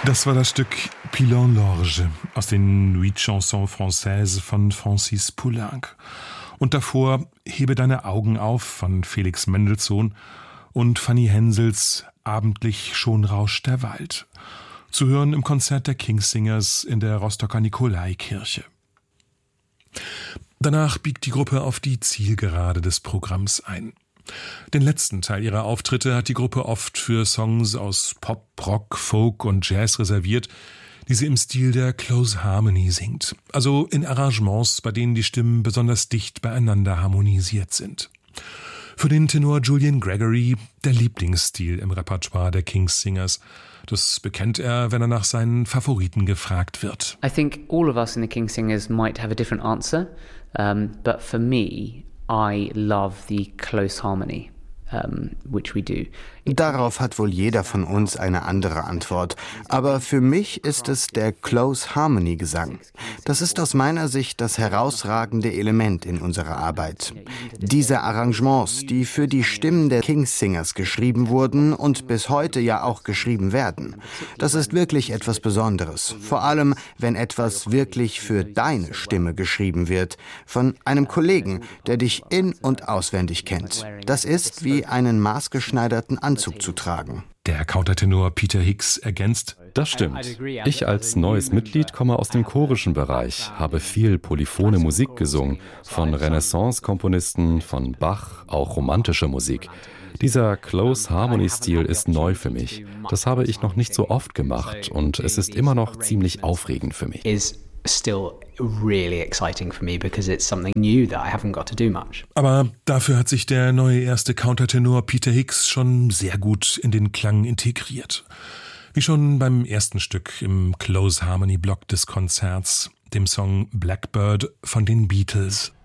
Das war das Stück Pilon l'Orge aus den Nuits Chansons Françaises von Francis Poulenc. Und davor Hebe deine Augen auf von Felix Mendelssohn und Fanny Hensels Abendlich schon rauscht der Wald. Zu hören im Konzert der Kingsingers in der Rostocker Nikolaikirche. Danach biegt die Gruppe auf die Zielgerade des Programms ein. Den letzten Teil ihrer Auftritte hat die Gruppe oft für Songs aus Pop, Rock, Folk und Jazz reserviert, die sie im Stil der Close Harmony singt, also in Arrangements, bei denen die Stimmen besonders dicht beieinander harmonisiert sind. Für den Tenor Julian Gregory der Lieblingsstil im Repertoire der King's-Singers. Das bekennt er, wenn er nach seinen Favoriten gefragt wird. I think all of us in the King's-Singers might have a different answer, but for me, I love the close harmony, which we do. Darauf hat wohl jeder von uns eine andere Antwort. Aber für mich ist es der Close Harmony Gesang. Das ist aus meiner Sicht das herausragende Element in unserer Arbeit. Diese Arrangements, die für die Stimmen der King's-Singers geschrieben wurden und bis heute ja auch geschrieben werden, das ist wirklich etwas Besonderes. Vor allem, wenn etwas wirklich für deine Stimme geschrieben wird, von einem Kollegen, der dich in- und auswendig kennt. Das ist wie einen maßgeschneiderten Anzug zu tragen. Der Countertenor Peter Hicks ergänzt: Das stimmt. Ich als neues Mitglied komme aus dem chorischen Bereich, habe viel polyphone Musik gesungen, von Renaissance-Komponisten, von Bach, auch romantische Musik. Dieser Close-Harmony-Stil ist neu für mich. Das habe ich noch nicht so oft gemacht und es ist immer noch ziemlich aufregend für mich. Still really exciting for me because it's something new that I haven't got to do much. Aber dafür hat sich der neue erste Countertenor Peter Hicks schon sehr gut in den Klang integriert. Wie schon beim ersten Stück im Close Harmony Block des Konzerts, dem Song Blackbird von den Beatles.